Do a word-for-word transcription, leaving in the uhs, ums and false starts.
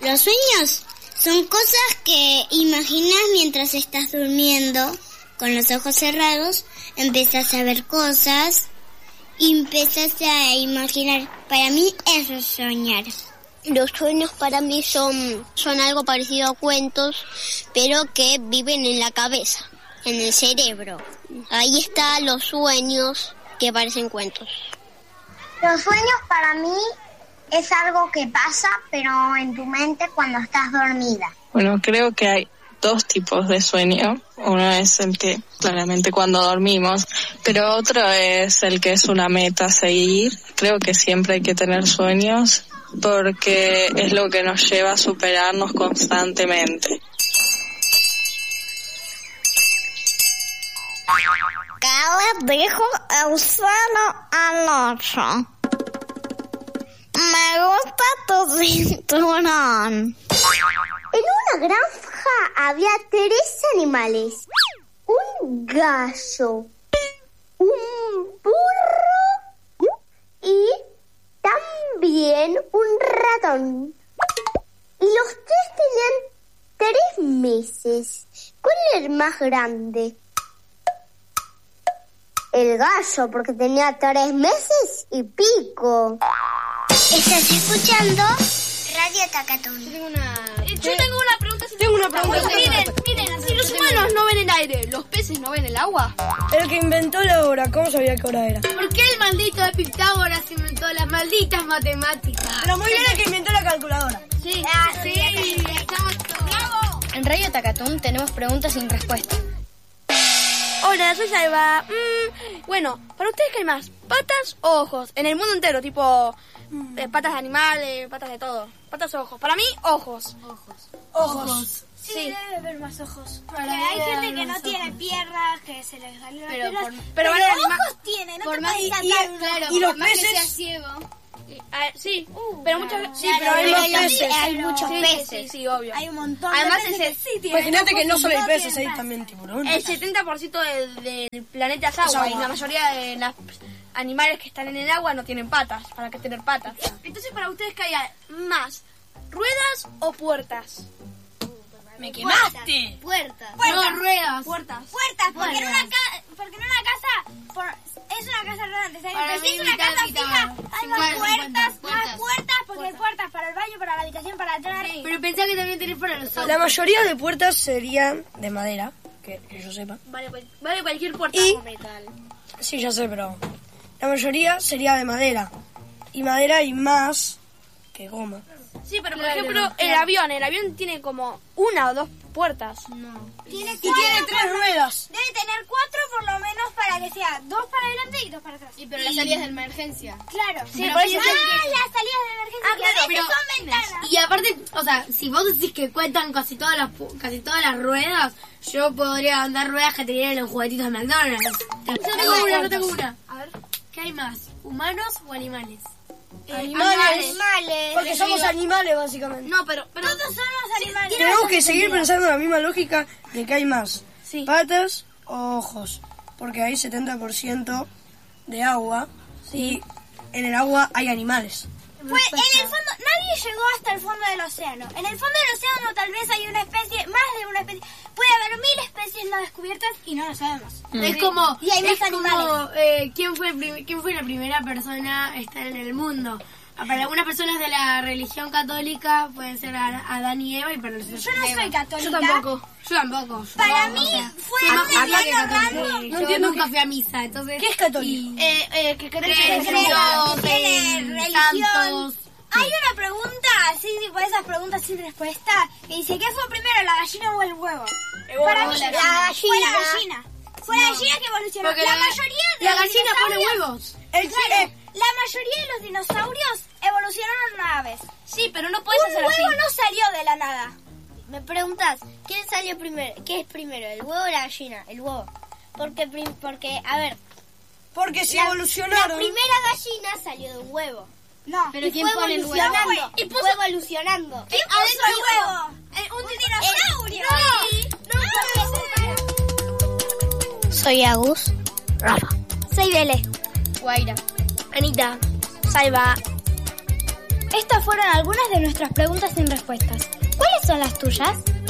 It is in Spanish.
Los sueños son cosas que imaginas mientras estás durmiendo, con los ojos cerrados, empezás a ver cosas y empezás a imaginar. Para mí eso es soñar. Los sueños para mí son, son algo parecido a cuentos, pero que viven en la cabeza, en el cerebro. Ahí están los sueños que parecen cuentos. Los sueños para mí es algo que pasa, pero en tu mente cuando estás dormida. Bueno, creo que hay dos tipos de sueño. Uno es el que claramente cuando dormimos, pero otro es el que es una meta a seguir. Creo que siempre hay que tener sueños porque es lo que nos lleva a superarnos constantemente. ¿Qué le dijo el cielo al otro? Me gusta tu cinturón. En una granja había tres animales. Un gallo, un burro y también un ratón. Y los tres tenían tres meses. ¿Cuál era el más grande? El gallo, porque tenía tres meses y pico. ¿Estás escuchando Radio Tacatón? Tengo una... Yo tengo una pregunta. Si tengo una pregunta. Miren, miren, si los humanos no ven el aire, ¿los peces no ven el agua? El que inventó la hora, ¿cómo sabía qué hora era? ¿Por qué el maldito de Pitágoras inventó las malditas matemáticas? Pero muy bien el que inventó la calculadora. Sí, ah, sí, estamos todos. En Radio Tacatón tenemos preguntas sin respuesta. Hola, soy Salva. Mm, bueno, ¿para ustedes qué hay más? ¿Patas o ojos? En el mundo entero, tipo eh, patas de animales, patas de todo. Patas o ojos. Para mí, ojos. Ojos. Ojos. Sí, Sí. debe haber más ojos. Porque Para mí hay debe gente haber que no más tiene ojos. piernas, que se les salen las Pero piernas. por- pero pero vale, anima- ojos tiene, no por te más- puedes y- sacar uno. claro, y los por más que peces- sea ciego. Y- ah, sí, pero muchas veces... Sí, pero hay más Claro, peces. hay muchos Sí, peces. Sí, sí, obvio. Hay un montón Además, de peces ese- que sí tienen Imagínate que ojos no y solo hay peces, tienen hay patas. también tiburones. El setenta por ciento del, del planeta es agua agua. y la mayoría de los animales que están en el agua no tienen patas. ¿Para qué tener patas? Entonces, para ustedes, ¿qué hay más? ¿Ruedas o puertas? ¡Me quemaste! Puertas. No, ruedas. Puertas. Puertas, porque en Puertas. una, ca- porque en una casa por- es una casa rodante, ¿sabes? Para Pero si mí, es una mitad, casa mitad. fija, hay más cincuenta, puertas, cincuenta, más puertas. puertas, porque hay puertas para el baño, para la habitación, para entrar. Pero pensá que también tenés para los ojos. La mayoría de puertas serían de madera, que, que yo sepa. Vale, cual- vale cualquier puerta Y- o metal. Sí, ya sé, pero la mayoría sería de madera. Y madera hay más que goma. Sí, pero por ejemplo, el avión. El avión tiene como una o dos puertas. No. Tiene Y tiene tres ruedas. Debe tener cuatro por lo menos para que sea dos para adelante y dos para atrás. Y pero las salidas de emergencia. Claro. Sí, Pero por eso ah, es que- las salidas de emergencia. Ah, claro, que a pero- veces son ventanas. Y aparte, o sea, si vos decís que cuentan casi todas las pu- casi todas las ruedas, yo podría andar ruedas que tenían los juguetitos de McDonald's. Yo tengo una, yo tengo una. A ver, ¿qué hay más? ¿Humanos o animales? Animales. Animales. Porque somos animales, básicamente. No, pero, pero Todos somos animales. Tenemos que seguir pensando en la misma lógica de que hay más Sí. patas o ojos. Porque hay setenta por ciento de agua y en el agua hay animales. Pues en el fondo, nadie llegó hasta el fondo del océano. En el fondo del océano tal vez hay una especie, más de una especie. Puede haber mil especies no descubiertas y no lo sabemos. es como, Y hay más es como animales. eh, ¿quién, fue el prim- ¿quién fue la primera persona a estar en el mundo? Ah, Para algunas personas de la religión católica pueden ser a- Adán y Eva y para los Yo no soy católica. Yo tampoco. Yo tampoco. Para Yo, mí o sea, fue soy un más católica que invento católica. random. Yo entiendo nunca qué- fui a misa, entonces... ¿Qué es católico? y- eh, eh, que creen Que en creen, Dios, que tiene en religión. santos. Hay una pregunta, así tipo esas preguntas sin respuesta, que dice, ¿qué fue primero, la gallina o el huevo? Para mí, la la gallina. gallina. Fue la gallina. Fue la gallina que evolucionó. Porque La la- mayoría de la los gallina pone dinosaurios- huevos. El Claro, eh, la mayoría de los dinosaurios evolucionaron una vez. Sí, pero no puedes Un hacer huevo así. no salió de la nada. Me preguntas, ¿quién salió primero? ¿Qué es primero, el huevo o la gallina? El huevo. Porque, prim- porque a ver, porque se la, la evolucionaron. primera gallina salió de un huevo. No. Pero y ¿quién fue pone el huevo? evolucionando. Y Y puso- fue evolucionando. ¿Quién puso el huevo? Eh, un dinosaurio. No, Soy Agus. Rafa. Soy Bele. Guaira. Anita. Salva. Estas fueron algunas de nuestras preguntas sin respuestas. ¿Cuáles son las tuyas?